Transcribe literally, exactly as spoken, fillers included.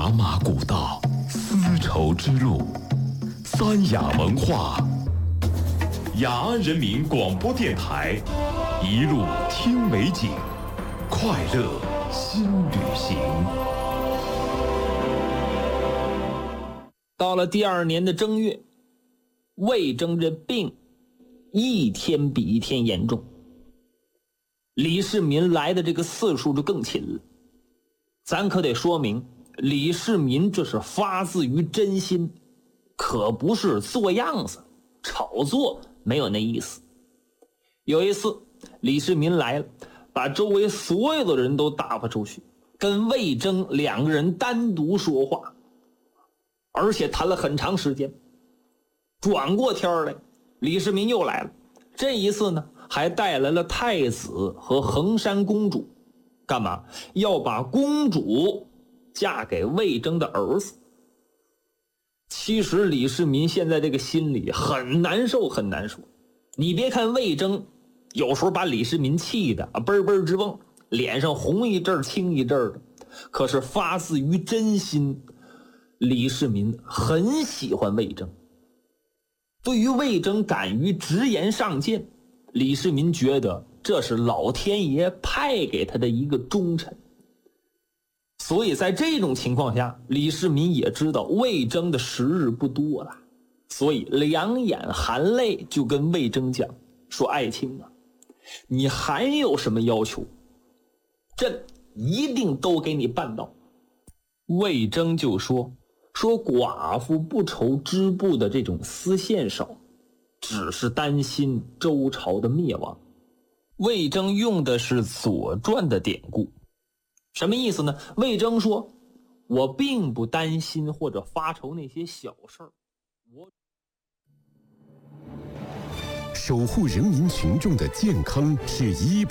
茶马古道，丝绸之路，三雅文化，雅安人民广播电台，一路听美景，快乐新旅行。 到了第二年的正月，魏征这病一天比一天严重，李世民来的这个次数就更勤了。咱可得说明，李世民这是发自于真心，可不是做样子炒作，没有那意思。有一次李世民来了，把周围所有的人都打发出去，跟魏征两个人单独说话，而且谈了很长时间。转过天来，李世民又来了，这一次呢还带来了太子和衡山公主，干嘛？要把公主嫁给魏征的儿子。其实李世民现在这个心里很难受很难受，你别看魏征有时候把李世民气的啊嘣嘣直蹦，脸上红一阵青一阵的，可是发自于真心，李世民很喜欢魏征。对于魏征敢于直言上谏，李世民觉得这是老天爷派给他的一个忠臣。所以在这种情况下，李世民也知道魏征的时日不多了，所以两眼含泪就跟魏征讲说：爱卿啊，你还有什么要求，朕一定都给你办到。魏征就说说寡妇不愁织布的这种丝线少，只是担心周朝的灭亡。魏征用的是《左传》的典故，什么意思呢？魏征说，我并不担心或者发愁那些小事儿，我守护人民群众的健康是医